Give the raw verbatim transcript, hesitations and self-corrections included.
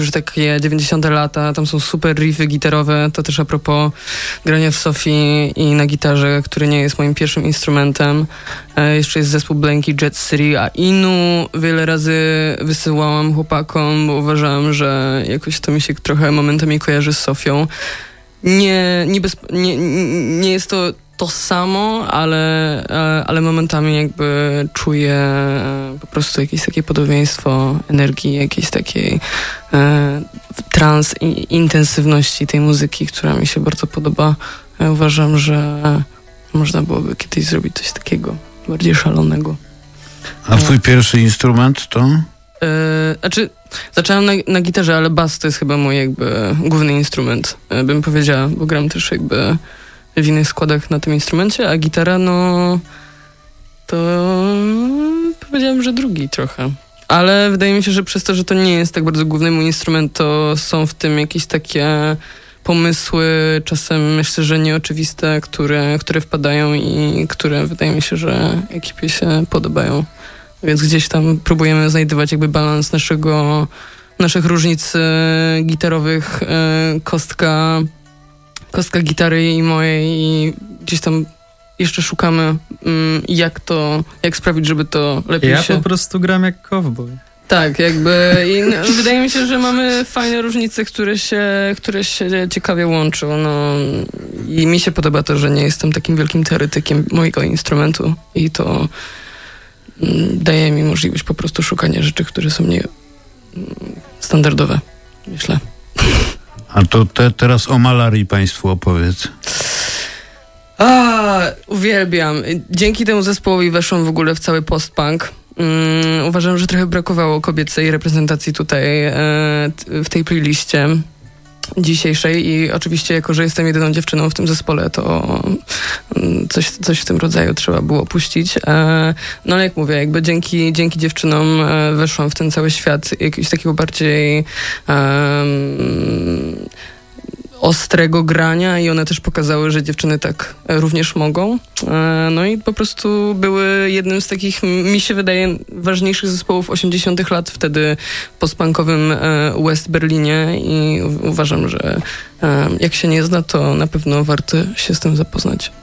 Już takie dziewięćdziesiąte lata, tam są super riffy gitarowe, to też a propos grania w Sofii i na gitarze, który nie jest moim pierwszym instrumentem. E, jeszcze jest zespół Blanky Jet City, a Inu wiele razy wysyłałam chłopakom, bo uważałam, że jakoś to mi się trochę momentami kojarzy z Sofią. Nie, nie, bezp- nie, nie jest to to samo, ale, ale momentami jakby czuję po prostu jakieś takie podobieństwo energii, jakiejś takiej e, trans i intensywności tej muzyki, która mi się bardzo podoba. Ja uważam, że można byłoby kiedyś zrobić coś takiego bardziej szalonego. A twój pierwszy instrument to? E, znaczy, zaczęłam na, na gitarze, ale bas to jest chyba mój jakby główny instrument, e, bym powiedziała, bo gram też jakby w innych składach na tym instrumencie, a gitara, no to powiedziałam, że drugi trochę. Ale wydaje mi się, że przez to, że to nie jest tak bardzo główny mój instrument, to są w tym jakieś takie pomysły, czasem myślę, że nieoczywiste, które, które wpadają i które wydaje mi się, że ekipie się podobają. Więc gdzieś tam próbujemy znajdować jakby balans naszego, naszych różnic e, gitarowych, e, kostka kostka gitary i mojej i gdzieś tam jeszcze szukamy mm, jak to, jak sprawić, żeby to lepiej ja się... Ja po prostu gram jak cowboy. Tak, jakby i no, wydaje mi się, że mamy fajne różnice, które się, które się ciekawie łączą, no i mi się podoba to, że nie jestem takim wielkim teoretykiem mojego instrumentu i to mm, daje mi możliwość po prostu szukania rzeczy, które są nie mm, standardowe, myślę. A to te, teraz o malarii państwu opowiedz. A, uwielbiam. Dzięki temu zespołowi weszłam w ogóle w cały post-punk. Um, uważam, że trochę brakowało kobiecej reprezentacji tutaj e, w tej playliście dzisiejszej i oczywiście jako, że jestem jedyną dziewczyną w tym zespole, to um, coś, coś w tym rodzaju trzeba było puścić. E, no ale jak mówię, jakby dzięki, dzięki dziewczynom e, weszłam w ten cały świat jakiegoś takiego bardziej um, ostrego grania i one też pokazały, że dziewczyny tak również mogą. No i po prostu były jednym z takich, mi się wydaje, ważniejszych zespołów osiemdziesiątych lat wtedy w postpunkowym West Berlinie i uważam, że jak się nie zna, to na pewno warto się z tym zapoznać.